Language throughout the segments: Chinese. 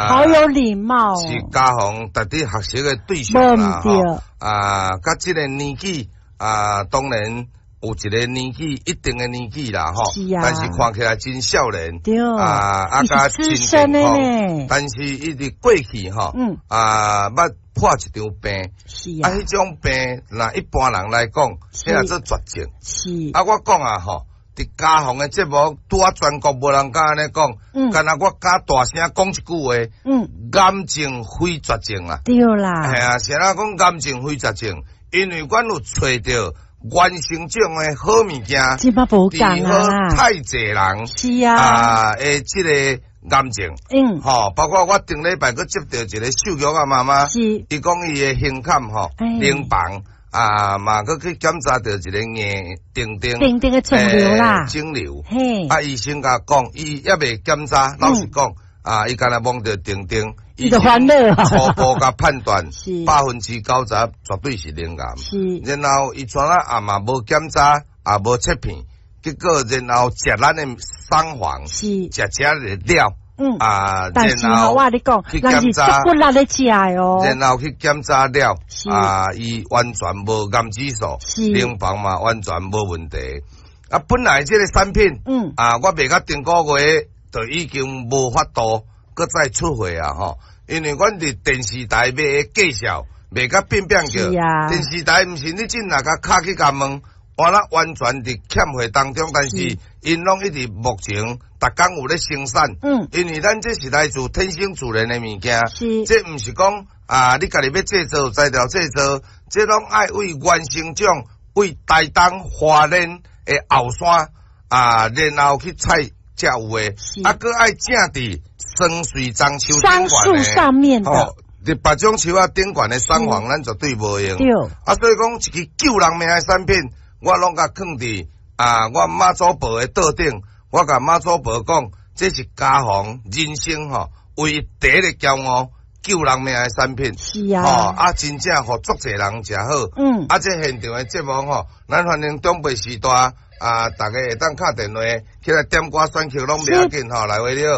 好有礼貌哦， 是家访特地学习的对象啦，甲这个年纪当然有一个年纪一定的年纪啦，吼，但是看起来真少年， 对， 甲真健康，但是伊伫过去吼，捌破一场病， 是迄种病，那一般人来讲，迄个做绝症， 是我讲吼。伫家访的节目，拄全国无人敢安尼讲，干那我敢大声讲一句话，癌症非绝症啦， 对啦， 系啊，谁人讲癌症非绝症？因为阮有找到原生种的好物件， 即摆无讲啊， 太济人是啊， 即个癌症，包括我顶礼拜佫接到一个秀玉啊妈妈，伊讲伊的胸坎淋房。嘛，佮去检查到一个硬丁的肿瘤啦，肿瘤。嘿，医生甲讲，伊还未检查，老实讲，伊敢若摸到丁， 伊就欢乐啊。 初步甲判断90%-90%绝对是鳞癌。是，然后伊全嘛无检查，也无切片，结果然后食咱的桑黄，食的料。 但是我话你讲， 去检查不拉咧食哦， 然后去检查了，伊完全无癌指数，淋房嘛完全无问题。本来这个产品，我卖到顶个月就已经无法度搁再出货啊吼，因为阮伫电视台卖的介绍，卖到变叫，电视台毋是你进来甲卡去甲问。我完全伫欠货当中，但是因拢一直目前逐工有咧生产，因为咱这是来自天生自然的物件，这毋是讲你家己要制造材料制造，这拢爱为原生种，为台东花莲的后山然后去采才有的，搁爱正伫桑水樟树顶树上面的。 伫别种树顶悬的桑黄，咱绝对无用。所以讲一支救人命的产品。我拢甲放伫我妈祖婆的桌顶，我甲妈祖婆讲，这是家访人生唯第一个骄傲救人命的产品。是啊，真正互足侪人食好。这现场的节目咱欢迎中北时代大家会当敲电话起来点歌选曲拢袂要紧来喂你好。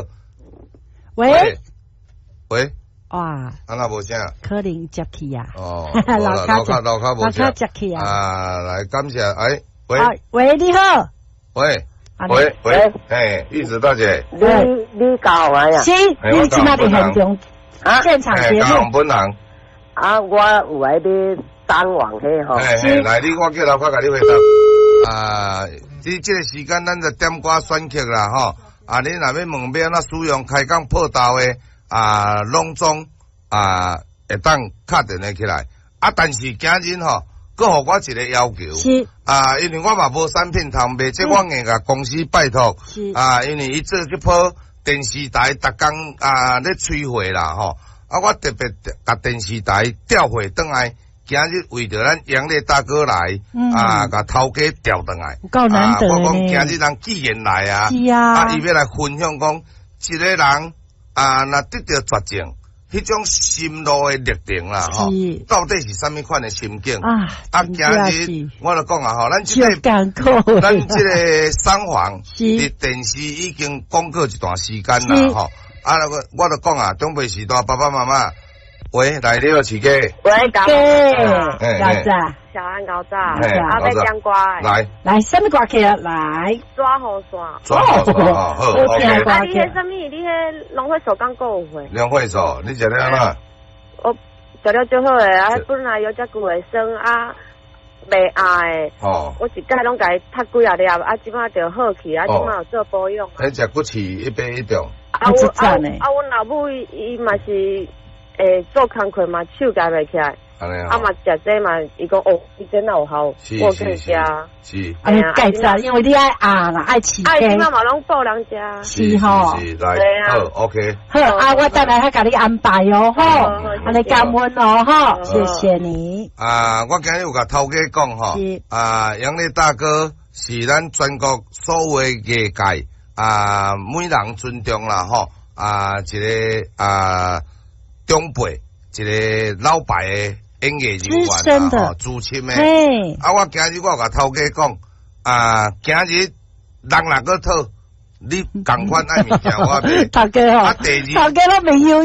喂。哇！安那无声？ 可能接起啊！ 老卡无声。 接起啊！ 来感谢喂，你好。 喂，玉子大姐。 你搞完呀？ 是，你今仔日现场现场节目。 本人。 我有喺啲单王去吼。 来，我叫老卡甲你回答。你这个时间咱就点歌选曲啦你若要问要安怎使用开讲破刀的。拢总会当敲电话起来但是今日搁互我一个要求是因为我嘛无产品通卖，这我硬甲公司拜托是因为伊做去跑电视台逐工咧催货啦我特别甲电视台调货转来，今日为着咱杨烈大哥来甲头家调转来， 够难得我讲今日人既然来是伊要来分享讲一个人。若得到绝症，迄种心路的历程啦，到底是啥物款的心境？今日我就讲咱这个桑黄伫电视已经广告一段时间啦，我就讲中北时代爸爸妈妈，喂，来你好，徐哥。 喂，高早。 小安高早，要讲歌来， 什么歌曲来？ 抓好耍， 好。 你迄什么？你迄农会所刚购有会？ 农会所，你食了安我食了最好诶，本来有只久会生袂爱我一摆拢甲伊踢几粒，即摆就好去，即摆有做保养。 迄只骨刺一杯一种。 阮老母伊嘛是做工课嘛，手夹袂起来。嘛食这嘛，伊讲伊真有效，我更加是。 介绍，因为你爱啦，爱饲鸡。 即嘛拢报人家。 是来，好 OK。 好我等下甲你安排安尼感恩谢谢你。 我今日有甲头家讲杨烈大哥是咱全国所有的业界每人尊重啦一个中辈一个老牌的。演艺人员资深的，我今日我甲头家讲，今日人若个讨，你共款爱物件我买， 头家头家都没有。